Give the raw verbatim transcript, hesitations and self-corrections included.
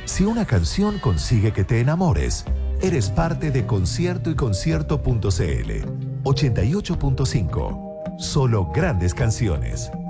Si una canción consigue que te enamores, eres parte de Concierto y Concierto punto c l. ochenta y ocho punto cinco. Solo grandes canciones.